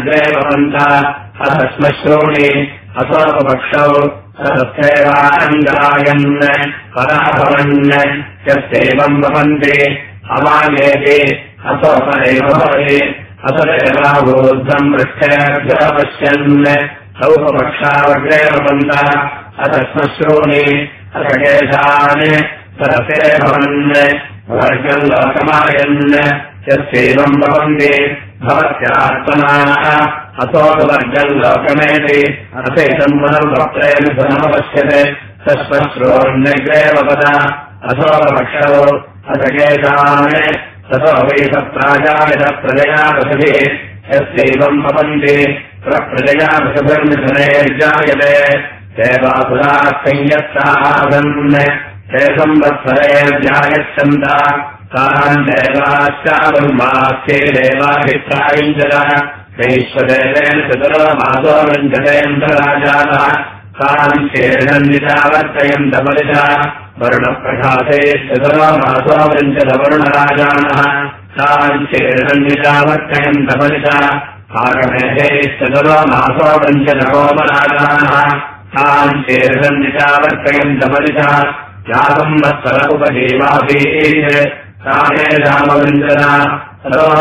अथश्मश्रूणि असोपक्षौ सतस्यैवानन्दायन् पराभवन् यस्यैवम् भवन्ति अवानेति असोपरेव भवति असदेवाभूद्धम् पृष्ठेभ्यः पश्यन् सौपक्षावग्रे भवन्तः अथश्मश्रूणि अथकेशान् सरसे भवन् वर्गम् लोकमायन् यस्यैवम् भवन्ति भवत्यात्मनाः असोपवर्गम् लोकमेति अथैतम् पुनर्वक्त्रेण पुनमपश्यते तस्मश्रून्यग्रेव पद असोपक्षौ अथकेशान् ततो वै सप्राजायत प्रजया पशुभिः यस्यैवम् भवन्ति प्रजया पशुभिर्मिथुनैर्जायते ते वासुराः संयत्तासन् ते संवत्सरैर्जायच्छन्त तान् देवाश्चावन्मास्ये देवाभिप्रायुञ्जतः वैश्वदेवेन चतुर्मासो वृञ्जतेन्द्रराजानः तान् शीर्षन्नितावर्तयन्त बलिता वरुणप्रकाशे चतुर्मासो वृञ्जत वरुणराजानः तान् शीर्षन्नितावर्तयन्त बलिता आगमेधे चतुर्मासो वृञ्जत होमराजानः तान् शीर्षन्नितावर्तयन्त बलिता यासंवत्सर उपजीवाभिः ताने रामवृञ्जना